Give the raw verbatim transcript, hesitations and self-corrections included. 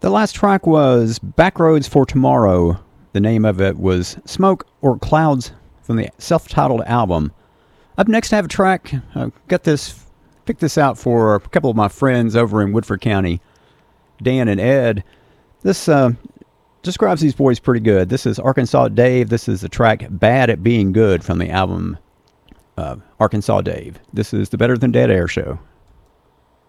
The last track was Backroads for Tomorrow. The name of it was Smoke or Clouds from the self-titled album. Up next, I have a track. I got this, picked this out for a couple of my friends over in Woodford County, Dan and Ed. This uh, describes these boys pretty good. This is Arkansas Dave. This is the track Bad at Being Good from the album uh, Arkansas Dave. This is the Better Than Dead Air Show.